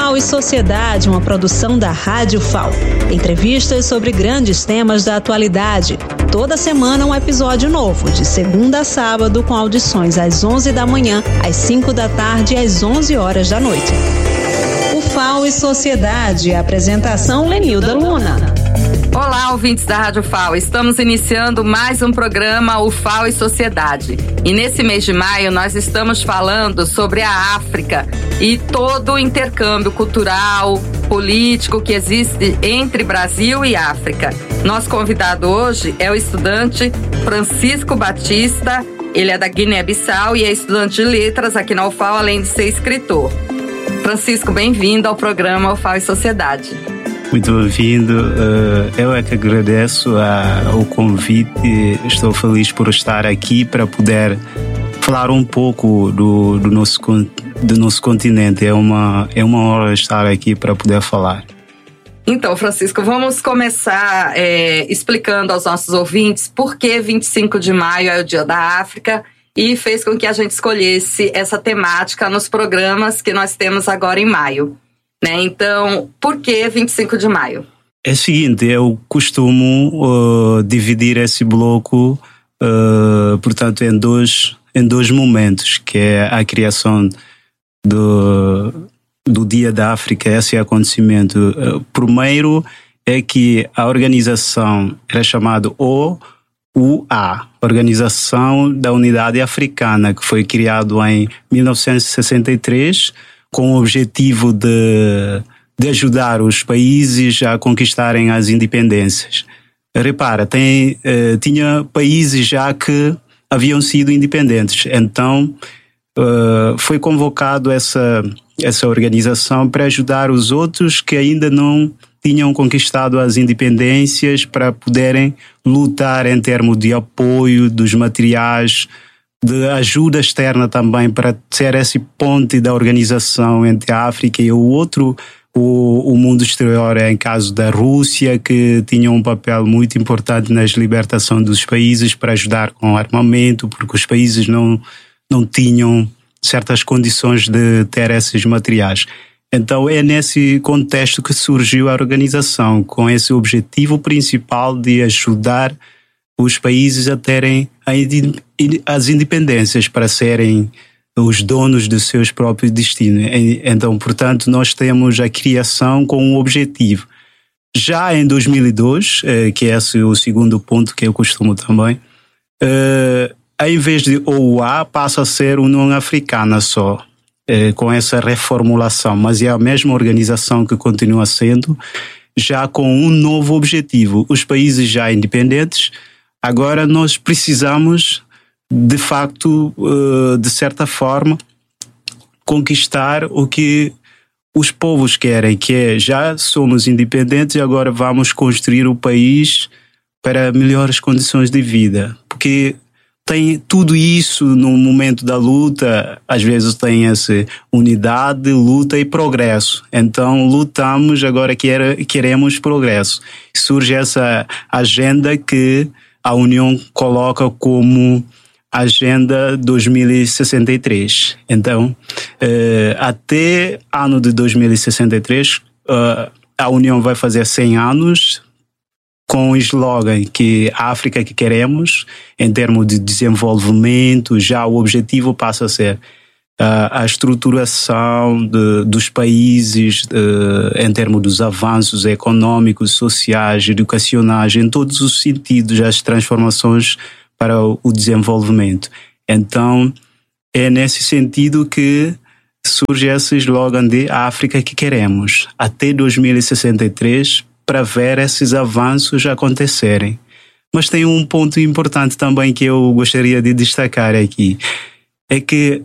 FAO e Sociedade, uma produção da Rádio FAO. Entrevistas sobre grandes temas da atualidade. Toda semana um episódio novo, de segunda a sábado, com audições às 11 da manhã, às 5 da tarde e às 11 horas da noite. O FAO e Sociedade, apresentação Lenilda Luna. Olá, ouvintes da Rádio FAO. Estamos iniciando mais um programa, o FAO e Sociedade. E nesse mês de maio nós estamos falando sobre a África e todo o intercâmbio cultural, político que existe entre Brasil e África. Nosso convidado hoje é o estudante Francisco Batista. Ele é da Guiné-Bissau e é estudante de letras aqui na UFAO, além de ser escritor. Francisco, bem-vindo ao programa UFAO e Sociedade. Muito bem-vindo. Eu é que agradeço o convite. Estou feliz por estar aqui para poder falar um pouco do nosso continente. É uma honra estar aqui para poder falar. Então, Francisco, vamos começar explicando aos nossos ouvintes por que 25 de maio é o Dia da África e fez com que a gente escolhesse essa temática nos programas que nós temos agora em maio. Então, por que 25 de maio? É o seguinte, eu costumo dividir esse bloco, portanto, em dois momentos, que é a criação do Dia da África, esse acontecimento. Primeiro é que a organização era chamada OUA, Organização da Unidade Africana, que foi criado em 1963, com o objetivo de ajudar os países a conquistarem as independências. Repara, tinha países já que haviam sido independentes, então foi convocado essa organização para ajudar os outros que ainda não tinham conquistado as independências, para poderem lutar em termos de apoio dos materiais, de ajuda externa também, para ser esse ponte da organização entre a África e o mundo exterior, em caso da Rússia, que tinha um papel muito importante nas libertações dos países para ajudar com armamento, porque os países não tinham certas condições de ter esses materiais. Então é nesse contexto que surgiu a organização, com esse objetivo principal de ajudar os países a terem as independências, para serem os donos dos seus próprios destinos. Então, portanto, nós temos a criação com um objetivo. Já em 2002, que é esse o segundo ponto que eu costumo também, em vez de OUA, passa a ser União Africana só, com essa reformulação, mas é a mesma organização que continua sendo, já com um novo objetivo. Os países já independentes, agora nós precisamos, de facto, de certa forma, conquistar o que os povos querem, que é: já somos independentes e agora vamos construir o país para melhores condições de vida. Porque tem tudo isso no momento da luta, às vezes tem essa unidade, luta e progresso. Então lutamos, agora queremos progresso. Surge essa agenda que a União coloca como Agenda 2063. Então, até ano de 2063, a União vai fazer 100 anos com o slogan que a África que queremos, em termos de desenvolvimento. Já o objetivo passa a ser a estruturação dos países em termos dos avanços econômicos, sociais, educacionais, em todos os sentidos, as transformações para o desenvolvimento. Então, é nesse sentido que surge esse slogan de a África que queremos, até 2063, para ver esses avanços acontecerem. Mas tem um ponto importante também que eu gostaria de destacar aqui. É que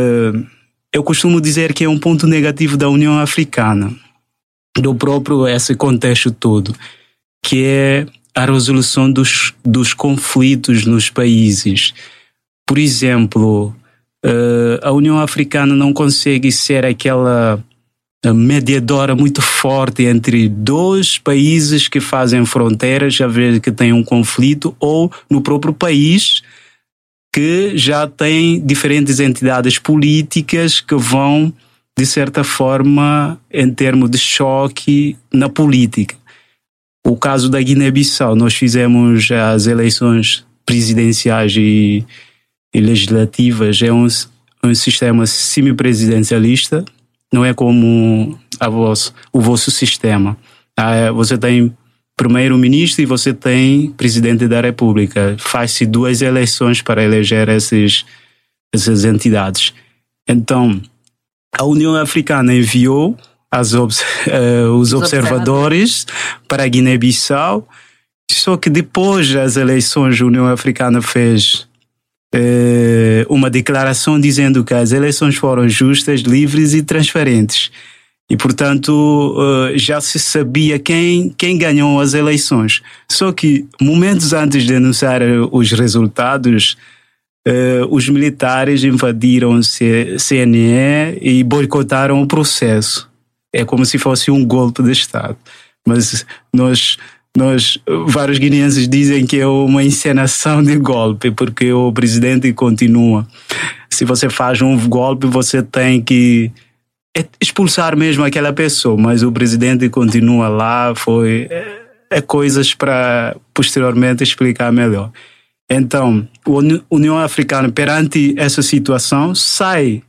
eu costumo dizer que é um ponto negativo da União Africana, do próprio esse contexto todo, que é a resolução dos conflitos nos países. Por exemplo, a União Africana não consegue ser aquela mediadora muito forte entre dois países que fazem fronteiras, a ver que tem um conflito, ou no próprio país que já tem diferentes entidades políticas que vão de certa forma, em termos de choque na política. O caso da Guiné-Bissau, nós fizemos as eleições presidenciais e legislativas, é um sistema semipresidencialista, não é como o vosso sistema. Você tem primeiro-ministro e você tem presidente da República. Faz-se 2 eleições para eleger essas entidades. Então, a União Africana enviou os observadores para a Guiné-Bissau, só que depois das eleições a União Africana fez uma declaração dizendo que as eleições foram justas, livres e transparentes. E, portanto, já se sabia quem ganhou as eleições. Só que, momentos antes de anunciar os resultados, os militares invadiram o CNE e boicotaram o processo. É como se fosse um golpe de Estado. Mas nós vários guineenses dizem que é uma encenação de golpe, porque o presidente continua. Se você faz um golpe, você tem que expulsar mesmo aquela pessoa, mas o presidente continua lá. Coisas para posteriormente explicar melhor. Então, a União Africana, perante essa situação, sai.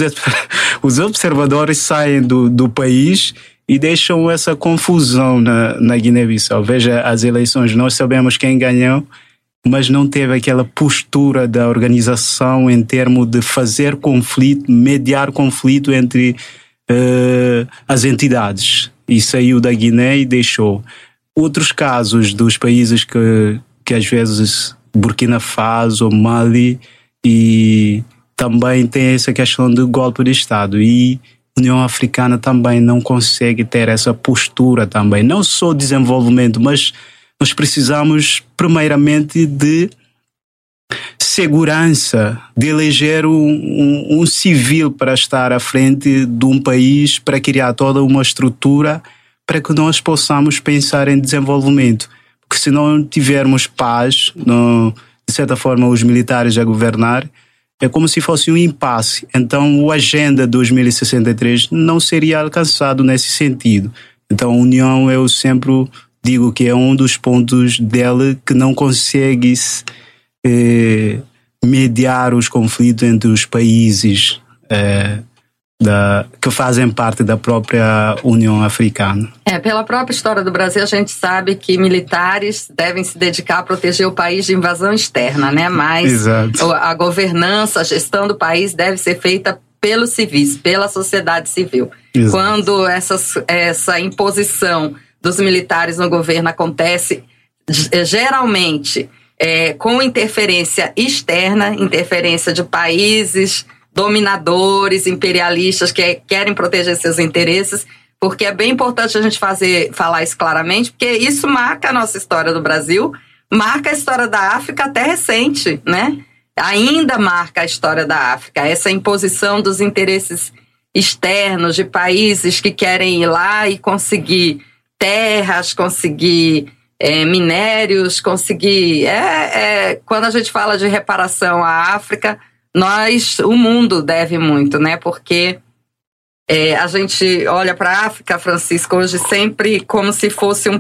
Os observadores saem do país e deixam essa confusão na Guiné-Bissau. Veja as eleições, nós sabemos quem ganhou, mas não teve aquela postura da organização em termos de fazer conflito, mediar conflito entre as entidades. E saiu da Guiné e deixou. Outros casos dos países que às vezes Burkina Faso, Mali, e também tem essa questão do golpe de Estado. E a União Africana também não consegue ter essa postura também. Não só desenvolvimento, mas nós precisamos primeiramente de segurança, de eleger um civil para estar à frente de um país, para criar toda uma estrutura para que nós possamos pensar em desenvolvimento. Porque se não tivermos paz, de certa forma os militares a governar, é como se fosse um impasse. Então, o Agenda 2063 não seria alcançado nesse sentido. Então, a União, eu sempre digo que é um dos pontos dela que não consegue mediar os conflitos entre os países que fazem parte da própria União Africana. Pela própria história do Brasil, a gente sabe que militares devem se dedicar a proteger o país de invasão externa, né? Mas Exato. A governança, a gestão do país deve ser feita pelos civis, pela sociedade civil. Exato. Quando essa imposição dos militares no governo acontece, geralmente com interferência externa, interferência de países dominadores, imperialistas que querem proteger seus interesses, porque é bem importante a gente falar isso claramente, porque isso marca a nossa história do Brasil, marca a história da África até recente, né? Ainda marca a história da África, essa imposição dos interesses externos de países que querem ir lá e conseguir terras, conseguir minérios, conseguir... quando a gente fala de reparação à África, o mundo deve muito, né? Porque a gente olha para a África, Francisco, hoje sempre como se fosse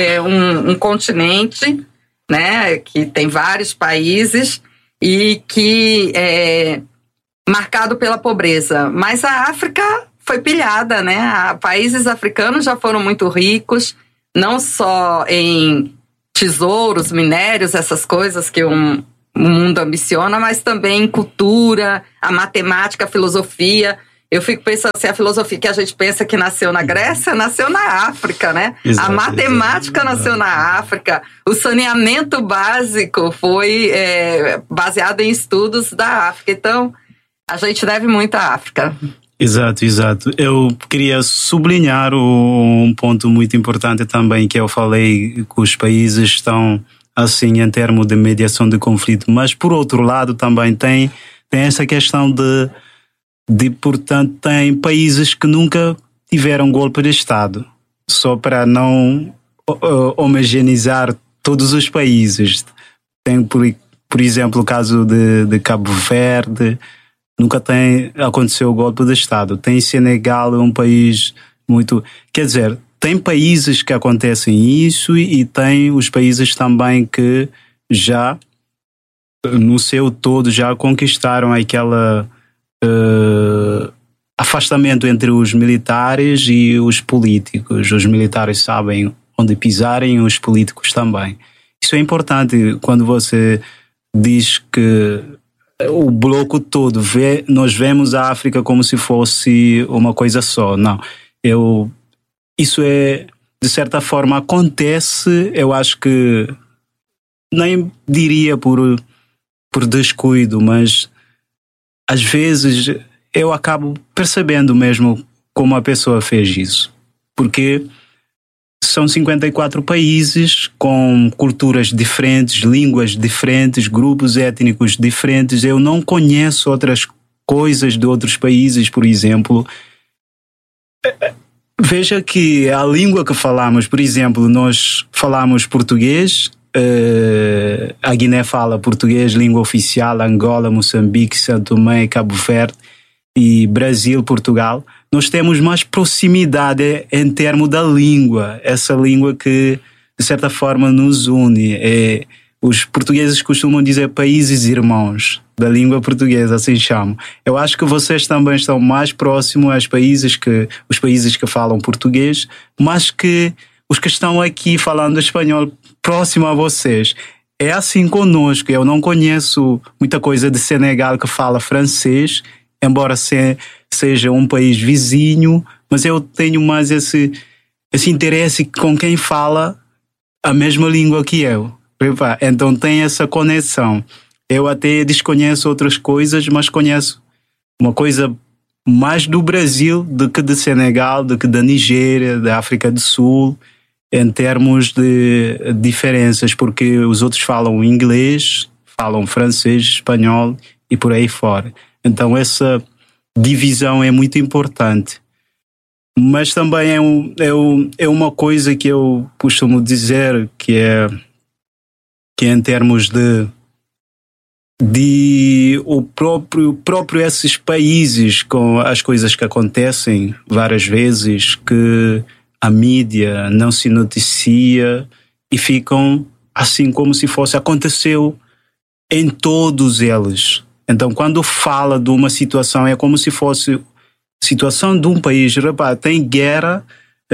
um continente, né? Que tem vários países e que é marcado pela pobreza. Mas a África foi pilhada, né? Países africanos já foram muito ricos, não só em tesouros, minérios, essas coisas que o mundo ambiciona, mas também em cultura, a matemática, a filosofia. Eu fico pensando assim, a filosofia que a gente pensa que nasceu na Grécia, nasceu na África, né? Exato, a matemática nasceu na África. O saneamento básico foi baseado em estudos da África. Então, a gente deve muito à África. Exato. Eu queria sublinhar um ponto muito importante também, que eu falei que os países estão assim em termos de mediação de conflito, mas por outro lado também tem essa questão de portanto, tem países que nunca tiveram golpe de Estado, só para não homogeneizar todos os países. Tem, por exemplo, o caso de Cabo Verde, nunca aconteceu o golpe de Estado. Tem Senegal, um país muito... Quer dizer, tem países que acontecem isso e tem os países também que já, no seu todo, já conquistaram aquela afastamento entre os militares e os políticos. Os militares sabem onde pisarem, os políticos também. Isso é importante quando você diz que o bloco todo nós vemos a África como se fosse uma coisa só. Não, isso de certa forma acontece, eu acho que nem diria por descuido, mas às vezes eu acabo percebendo mesmo como a pessoa fez isso, porque são 54 países com culturas diferentes, línguas diferentes, grupos étnicos diferentes. Eu não conheço outras coisas de outros países, por exemplo. Veja que a língua que falamos, por exemplo, nós falamos português, a Guiné fala português, língua oficial, Angola, Moçambique, São Tomé, Cabo Verde e Brasil, Portugal. Nós temos mais proximidade em termos da língua, essa língua que, de certa forma, nos une. Os portugueses costumam dizer países irmãos, da língua portuguesa, assim chamam. Eu acho que vocês também estão mais próximos aos países que falam português, mas que os que estão aqui falando espanhol próximo a vocês. É assim conosco. Eu não conheço muita coisa de Senegal que fala francês, embora seja um país vizinho, mas eu tenho mais esse interesse com quem fala a mesma língua que eu. Então tem essa conexão. Eu até desconheço outras coisas, mas conheço uma coisa mais do Brasil do que de Senegal, do que da Nigéria, da África do Sul, em termos de diferenças, porque os outros falam inglês, falam francês, espanhol e por aí fora. Então essa divisão é muito importante. Mas também é uma coisa que eu costumo dizer que é em termos de o próprio esses países, com as coisas que acontecem várias vezes, que a mídia não se noticia e ficam assim como se aconteceu em todos eles. Então, quando fala de uma situação, é como se fosse situação de um país. Repara, tem guerra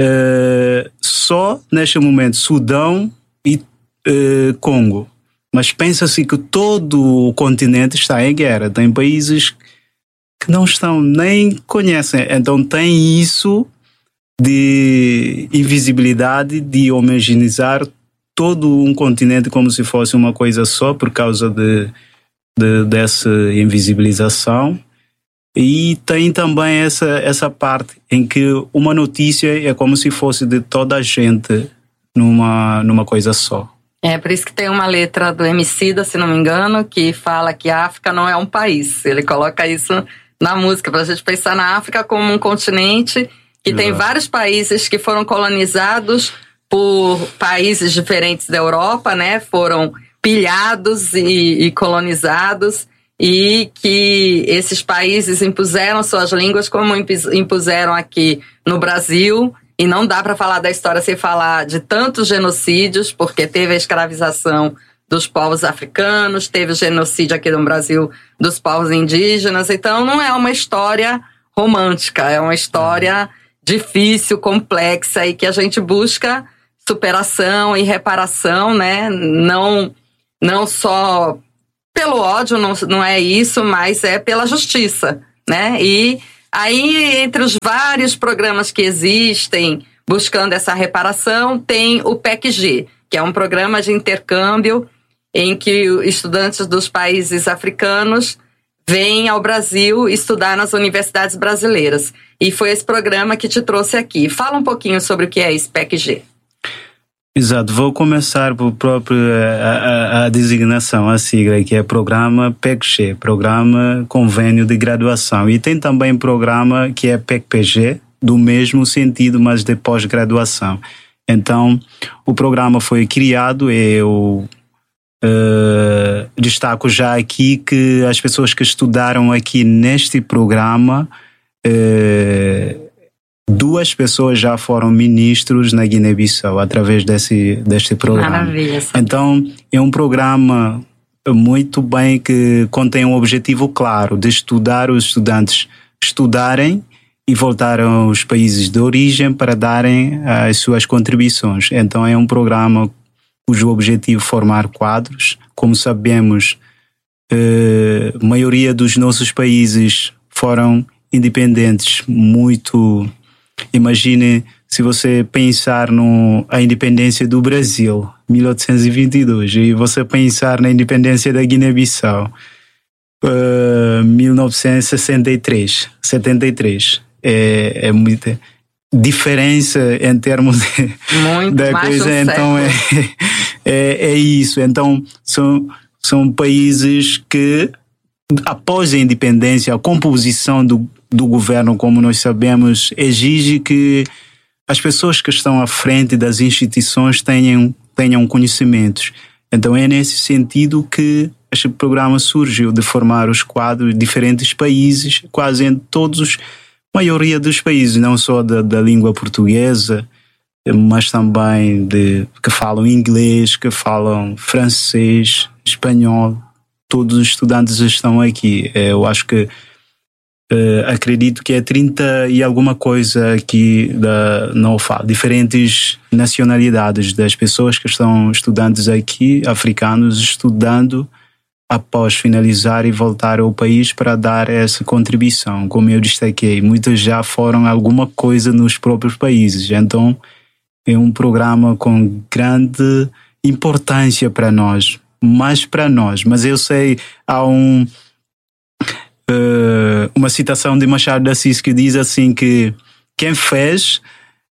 só neste momento, Sudão e Congo. Mas pensa-se que todo o continente está em guerra. Tem países que não estão, nem conhecem. Então tem isso de invisibilidade, de homogeneizar todo um continente como se fosse uma coisa só por causa dessa invisibilização. E tem também essa parte em que uma notícia é como se fosse de toda a gente numa coisa só. É por isso que tem uma letra do Emicida, se não me engano, que fala que a África não é um país. Ele coloca isso na música, para a gente pensar na África como um continente que tem vários países que foram colonizados por países diferentes da Europa, né? Foram pilhados e colonizados, e que esses países impuseram suas línguas como impuseram aqui no Brasil. E não dá para falar da história sem falar de tantos genocídios, porque teve a escravização dos povos africanos, teve o genocídio aqui no Brasil dos povos indígenas. Então não é uma história romântica, é uma história difícil, complexa, e que a gente busca superação e reparação, né? Não só pelo ódio, não é isso, mas é pela justiça, né? E aí, entre os vários programas que existem buscando essa reparação, tem o PEC-G, que é um programa de intercâmbio em que estudantes dos países africanos vêm ao Brasil estudar nas universidades brasileiras. E foi esse programa que te trouxe aqui. Fala um pouquinho sobre o que é esse PEC-G. Exato, vou começar por próprio a designação, a sigla, que é Programa PEC-G, Programa Convênio de Graduação. E tem também programa que é PEC-PG, do mesmo sentido, mas de pós-graduação. Então, o programa foi criado, Destaco já aqui que as pessoas que estudaram aqui neste programa, 2 pessoas já foram ministros na Guiné-Bissau através deste programa. Maravilha. Então, é um programa muito bem que contém um objetivo claro de estudar os estudantes estudarem e voltar aos países de origem para darem as suas contribuições. Então, é um programa cujo objetivo é formar quadros. Como sabemos, a maioria dos nossos países foram independentes muito. Imagine se você pensar na independência do Brasil, 1822, e você pensar na independência da Guiné-Bissau, 1963, 73. É muita diferença em termos da coisa. Então é isso. Então são países que, após a independência, a composição do governo, como nós sabemos, exige que as pessoas que estão à frente das instituições tenham conhecimentos. Então é nesse sentido que este programa surgiu, de formar os quadros de diferentes países, quase em maioria dos países, não só da língua portuguesa, mas também que falam inglês, que falam francês, espanhol. Todos os estudantes estão aqui. Eu acho que acredito que é 30 e alguma coisa aqui não falo, diferentes nacionalidades das pessoas que estão estudantes aqui, africanos, estudando após finalizar e voltar ao país para dar essa contribuição. Como eu destaquei, muitos já foram alguma coisa nos próprios países. Então, é um programa com grande importância para nós, mais para nós. Mas eu sei, há uma citação de Machado de Assis que diz assim que quem fez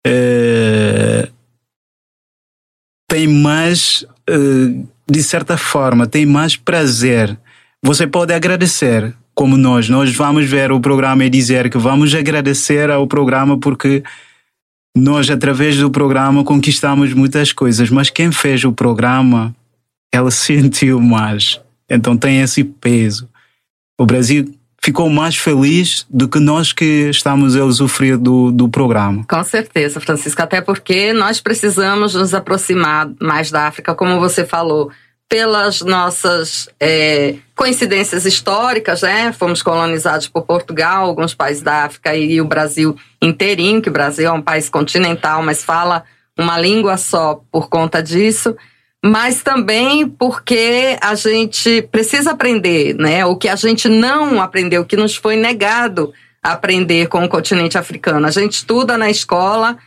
tem mais, de certa forma, tem mais prazer. Você pode agradecer, como nós vamos ver o programa e dizer que vamos agradecer ao programa porque nós, através do programa, conquistamos muitas coisas, mas quem fez o programa, ela sentiu mais. Então tem esse peso. O Brasil ficou mais feliz do que nós que estamos a usufruir do programa. Com certeza, Francisco, até porque nós precisamos nos aproximar mais da África, como você falou, pelas nossas coincidências históricas, né? Fomos colonizados por Portugal, alguns países da África e o Brasil inteirinho, que o Brasil é um país continental, mas fala uma língua só por conta disso. Mas também porque a gente precisa aprender, né? O que a gente não aprendeu, o que nos foi negado aprender com o continente africano. A gente estuda na escola,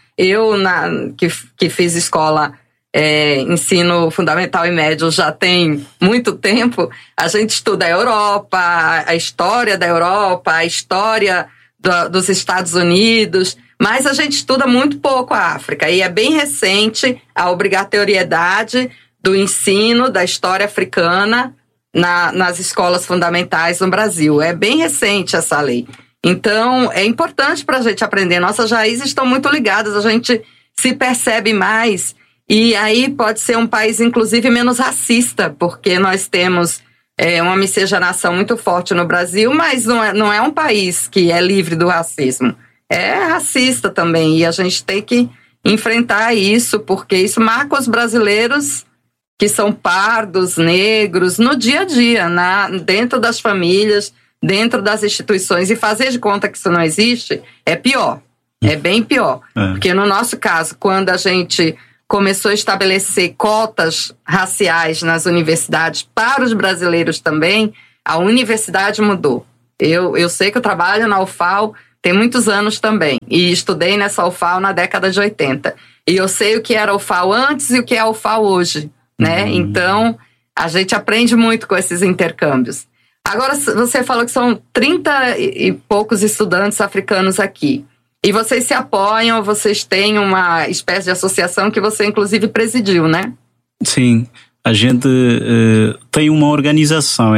que fiz escola, ensino fundamental e médio já tem muito tempo, a gente estuda a Europa, a história da Europa, a história dos Estados Unidos, mas a gente estuda muito pouco a África, e é bem recente a obrigatoriedade do ensino da história africana nas escolas fundamentais no Brasil. É bem recente essa lei. Então, é importante para a gente aprender. Nossas raízes estão muito ligadas, a gente se percebe mais, e aí pode ser um país, inclusive, menos racista, porque nós temos uma miscigenação muito forte no Brasil, mas não é um país que é livre do racismo. É racista também, e a gente tem que enfrentar isso, porque isso marca os brasileiros que são pardos, negros, no dia a dia, dentro das famílias, dentro das instituições. E fazer de conta que isso não existe é pior, é bem pior. Porque no nosso caso, quando a gente começou a estabelecer cotas raciais nas universidades para os brasileiros também, a universidade mudou. Eu sei que eu trabalho na UFAL tem muitos anos também, e estudei nessa UFAL na década de 80. E eu sei o que era a UFAL antes e o que é a UFAL hoje, né? Então, a gente aprende muito com esses intercâmbios. Agora, você falou que são 30 e poucos estudantes africanos aqui. E vocês se apoiam, vocês têm uma espécie de associação que você, inclusive, presidiu, né? Sim, a gente tem uma organização,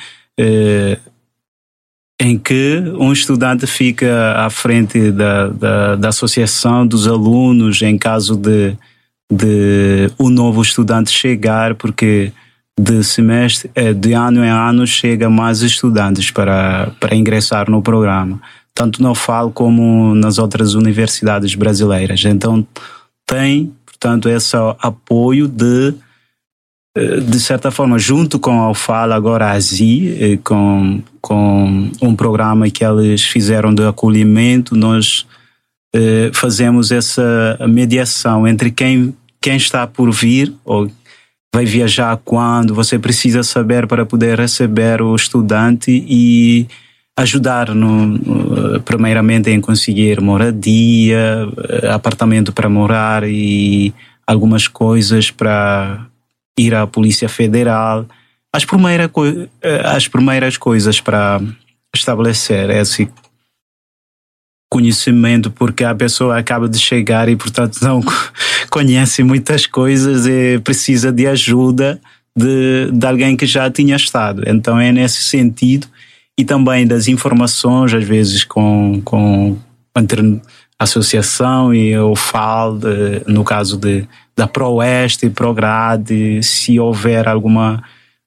em que um estudante fica à frente da associação dos alunos em caso de um novo estudante chegar, porque de semestre, de ano em ano, chega mais estudantes para ingressar no programa, tanto no FAL como nas outras universidades brasileiras. Então, tem, portanto, esse apoio de certa forma, junto com a UFAL, agora a ZI, com um programa que eles fizeram de acolhimento, nós fazemos essa mediação entre quem está por vir, ou vai viajar quando, você precisa saber para poder receber o estudante e ajudar primeiramente em conseguir moradia, apartamento para morar e algumas coisas para ir à Polícia Federal, as primeiras coisas para estabelecer esse conhecimento, porque a pessoa acaba de chegar e, portanto, não conhece muitas coisas e precisa de ajuda de alguém que já tinha estado. Então é nesse sentido, e também das informações, às vezes entre a associação e o FAL, no caso da ProOeste e ProGrade, se houver alguma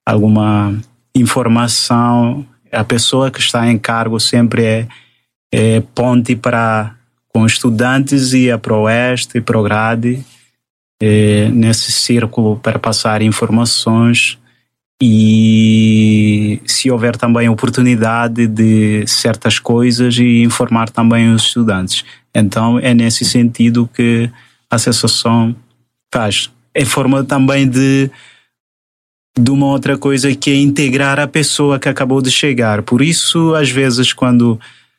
informação, a pessoa que está em cargo sempre é ponte com estudantes e a ProOeste e ProGrade nesse círculo para passar informações, e se houver também oportunidade de certas coisas, e informar também os estudantes. Então é nesse sentido que a associação faz. É forma também de uma outra coisa, que é integrar a pessoa que acabou de chegar. Por isso, às vezes, quando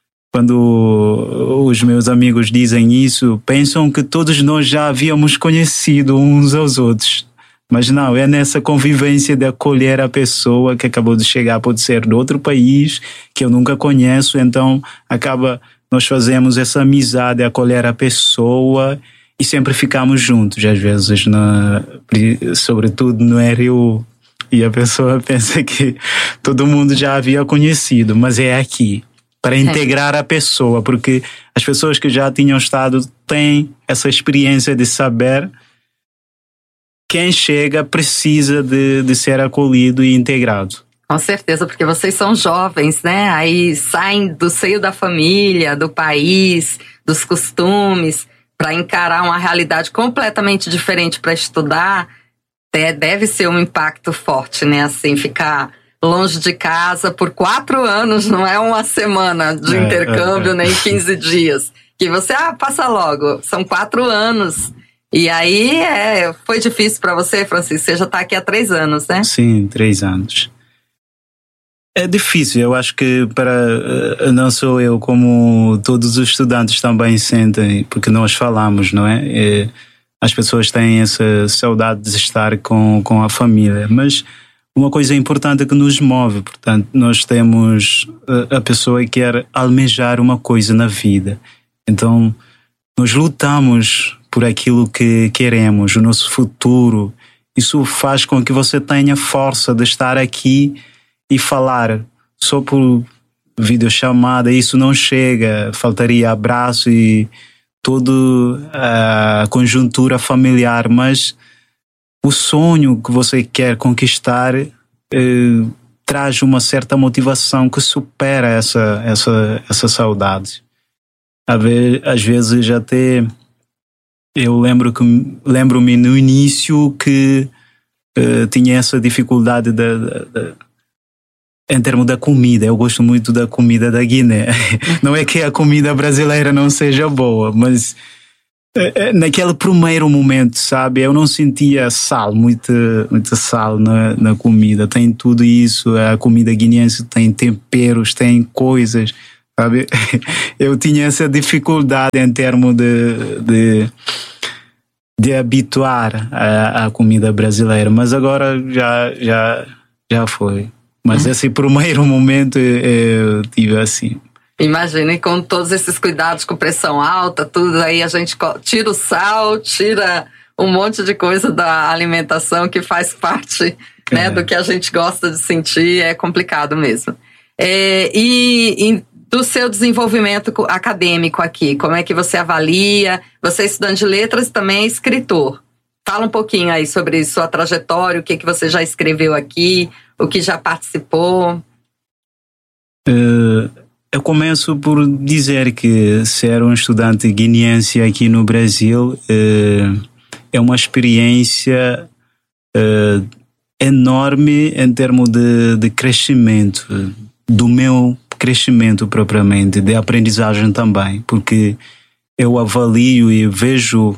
os meus amigos dizem isso, pensam que todos nós já havíamos conhecido uns aos outros. Mas não, é nessa convivência de acolher a pessoa que acabou de chegar, pode ser de outro país, que eu nunca conheço, então nós fazemos essa amizade, acolher a pessoa, e sempre ficamos juntos, às vezes, sobretudo no RU, e a pessoa pensa que todo mundo já havia conhecido, mas é aqui, para integrar a pessoa, porque as pessoas que já tinham estado têm essa experiência de saber quem chega precisa de ser acolhido e integrado. Com certeza, porque vocês são jovens, né? Aí saem do seio da família, do país, dos costumes, para encarar uma realidade completamente diferente para estudar. Deve ser um impacto forte, né? Assim, ficar longe de casa por 4 anos, não é uma semana de intercâmbio, nem 15 dias. Que você, passa logo, são 4 anos. E aí, foi difícil para você, Francisco? Você já está aqui há 3 anos, né? Sim, 3 anos. É difícil, eu acho que não sou eu, como todos os estudantes também sentem, porque nós falamos, não é? As pessoas têm essa saudade de estar com a família, mas uma coisa importante que nos move, portanto, nós temos a pessoa que quer almejar uma coisa na vida. Então, nós lutamos por aquilo que queremos, o nosso futuro. Isso faz com que você tenha força de estar aqui e falar. Só por videochamada isso não chega, faltaria abraço e toda a conjuntura familiar, mas o sonho que você quer conquistar traz uma certa motivação que supera essa saudade. Às vezes até eu lembro-me no início que tinha essa dificuldade em termos da comida. Eu gosto muito da comida da Guiné. Não é que a comida brasileira não seja boa, mas naquele primeiro momento, sabe, eu não sentia sal, muita sal na comida. Tem tudo isso, a comida guineense tem temperos, tem coisas, sabe? Eu tinha essa dificuldade em termos de habituar à comida brasileira, mas agora já foi. Mas esse primeiro momento eu tive assim. Imagine, com todos esses cuidados, com pressão alta, tudo, aí a gente tira o sal, tira um monte de coisa da alimentação que faz parte, né, do que a gente gosta de sentir, é complicado mesmo. E do seu desenvolvimento acadêmico aqui, como é que você avalia? Você é estudante de letras e também é escritor. Fala um pouquinho aí sobre sua trajetória, o que você já escreveu aqui, o que já participou. Eu começo por dizer que ser um estudante guineense aqui no Brasil é uma experiência enorme em termos de crescimento, do meu crescimento propriamente, de aprendizagem também, porque eu avalio e vejo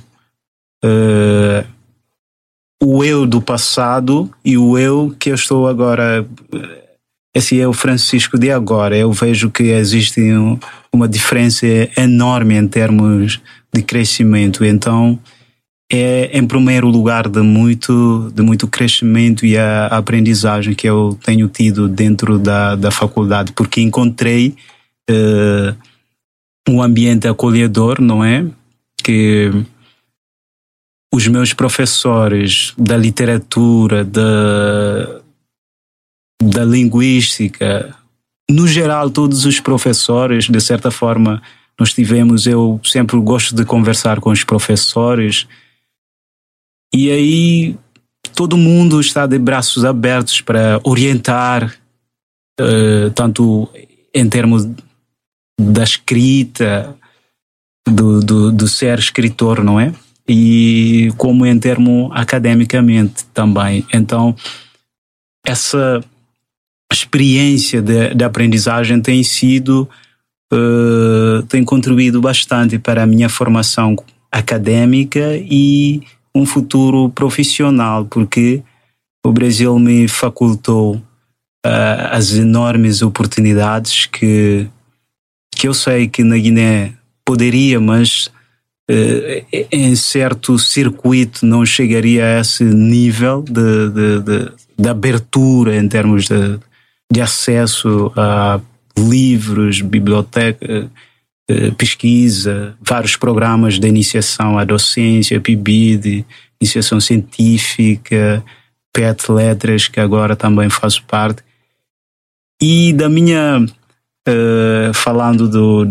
o eu do passado e o eu que eu estou agora. Esse é o Francisco de agora. Eu vejo que existe uma diferença enorme em termos de crescimento. Então, é em primeiro lugar de muito crescimento e a aprendizagem que eu tenho tido dentro da faculdade, porque encontrei um ambiente acolhedor, não é? Que os meus professores da literatura, da linguística, no geral, todos os professores, de certa forma, eu sempre gosto de conversar com os professores, e aí todo mundo está de braços abertos para orientar, tanto em termos da escrita, do ser escritor, não é? E como em termos academicamente também. Então, essa experiência de aprendizagem tem contribuído bastante para a minha formação acadêmica e um futuro profissional, porque o Brasil me facultou as enormes oportunidades que eu sei que na Guiné poderia, mas em certo circuito não chegaria a esse nível de abertura em termos de acesso a livros, biblioteca, pesquisa, vários programas de iniciação à docência, PIBID, iniciação científica, PET Letras, que agora também faço parte. E da minha, falando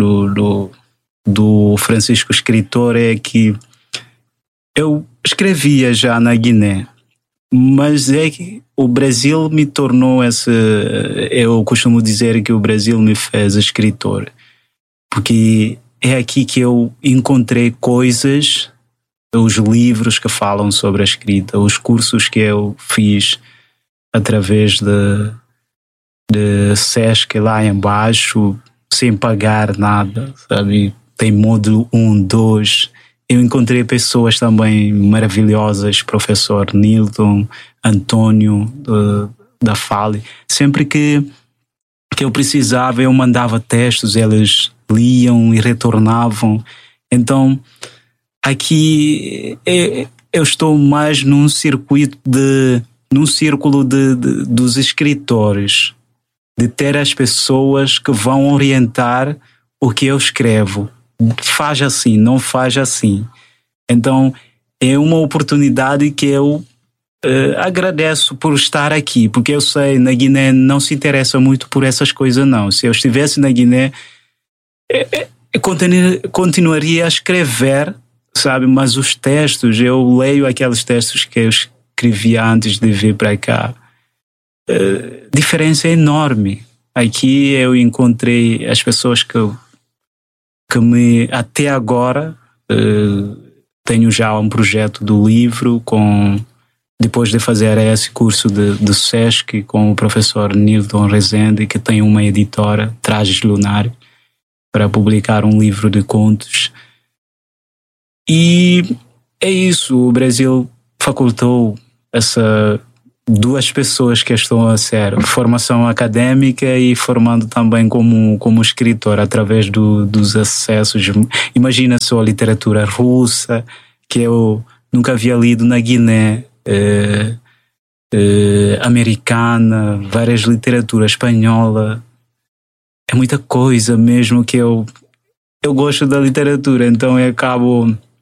do Francisco escritor, é que eu escrevia já na Guiné, mas é que o Brasil me tornou eu costumo dizer que o Brasil me fez escritor, porque é aqui que eu encontrei coisas, os livros que falam sobre a escrita, os cursos que eu fiz através de SESC lá embaixo, sem pagar nada, sabe? Tem módulo 1, 2. Eu encontrei pessoas também maravilhosas, professor Nilton, Antônio da Fale. Sempre que eu precisava, eu mandava textos, eles liam e retornavam. Então, aqui eu estou mais num circuito num círculo dos escritores, de ter as pessoas que vão orientar o que eu escrevo. Faz assim, não faz assim. Então, é uma oportunidade que eu agradeço por estar aqui, porque eu sei, na Guiné não se interessa muito por essas coisas, não. Se eu estivesse na Guiné, eu continuaria a escrever, sabe? Mas os textos, eu leio aqueles textos que eu escrevi antes de vir para cá. Diferença enorme. Aqui eu encontrei as pessoas que até agora tenho já um projeto do livro, depois de fazer esse curso do SESC com o professor Nilton Rezende, que tem uma editora, Trajes Lunar, para publicar um livro de contos. E é isso, o Brasil facultou duas pessoas que estão a ser formação acadêmica e formando também como escritor através dos acessos. Imagina só a literatura russa, que eu nunca havia lido na Guiné, americana, várias literaturas, espanhola. É muita coisa mesmo que eu gosto da literatura, então eu acabo